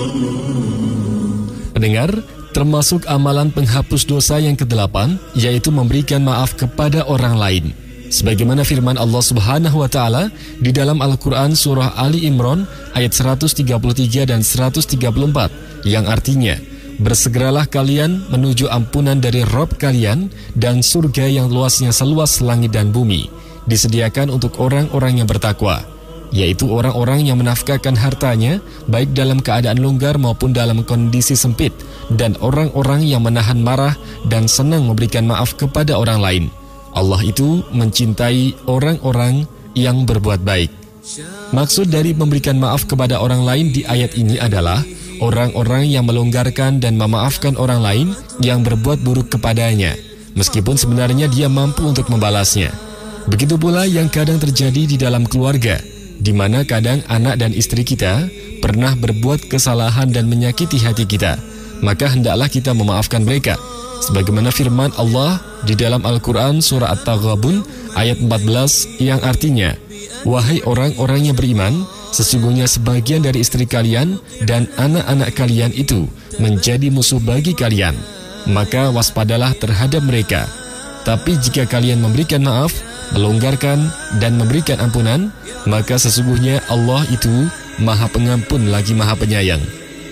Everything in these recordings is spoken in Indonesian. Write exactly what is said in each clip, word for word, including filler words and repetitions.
Pendengar, termasuk amalan penghapus dosa yang kedelapan, yaitu memberikan maaf kepada orang lain. Sebagaimana firman Allah Subhanahu wa Ta'ala di dalam Al-Quran Surah Ali Imran ayat seratus tiga puluh tiga dan seratus tiga puluh empat, yang artinya, bersegeralah kalian menuju ampunan dari Rabb kalian dan surga yang luasnya seluas langit dan bumi, disediakan untuk orang-orang yang bertakwa, yaitu orang-orang yang menafkahkan hartanya baik dalam keadaan longgar maupun dalam kondisi sempit, dan orang-orang yang menahan marah dan senang memberikan maaf kepada orang lain. Allah itu mencintai orang-orang yang berbuat baik. Maksud dari memberikan maaf kepada orang lain di ayat ini adalah orang-orang yang melonggarkan dan memaafkan orang lain yang berbuat buruk kepadanya, meskipun sebenarnya dia mampu untuk membalasnya. Begitu pula yang kadang terjadi di dalam keluarga, di mana kadang anak dan istri kita pernah berbuat kesalahan dan menyakiti hati kita, maka hendaklah kita memaafkan mereka. Sebagaimana firman Allah di dalam Al-Quran Surah At-Taghabun ayat empat belas, yang artinya, wahai orang-orang yang beriman, sesungguhnya sebagian dari istri kalian dan anak-anak kalian itu menjadi musuh bagi kalian, maka waspadalah terhadap mereka. Tapi jika kalian memberikan maaf, melonggarkan dan memberikan ampunan, maka sesungguhnya Allah itu Maha Pengampun lagi Maha Penyayang.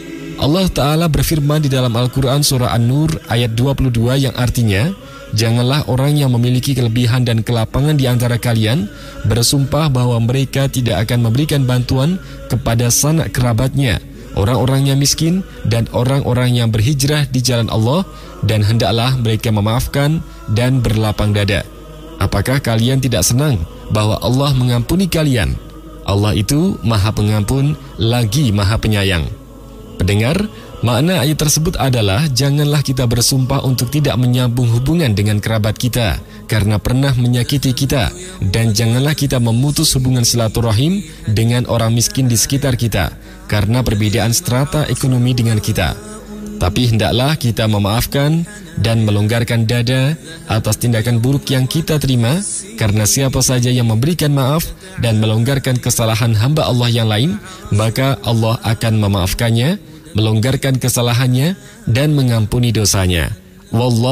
Allah Ta'ala berfirman di dalam Al-Quran Surah An-Nur ayat dua puluh dua, yang artinya, janganlah orang yang memiliki kelebihan dan kelapangan di antara kalian bersumpah bahwa mereka tidak akan memberikan bantuan kepada sanak kerabatnya, orang-orang yang miskin, dan orang-orang yang berhijrah di jalan Allah, dan hendaklah mereka memaafkan dan berlapang dada. Apakah kalian tidak senang bahwa Allah mengampuni kalian? Allah itu Maha Pengampun lagi Maha Penyayang. Pendengar, makna ayat tersebut adalah janganlah kita bersumpah untuk tidak menyambung hubungan dengan kerabat kita karena pernah menyakiti kita, dan janganlah kita memutus hubungan silaturahim dengan orang miskin di sekitar kita karena perbedaan strata ekonomi dengan kita. Tapi hendaklah kita memaafkan dan melonggarkan dada atas tindakan buruk yang kita terima, karena siapa saja yang memberikan maaf dan melonggarkan kesalahan hamba Allah yang lain, maka Allah akan memaafkannya, melonggarkan kesalahannya, dan mengampuni dosanya. Wallahu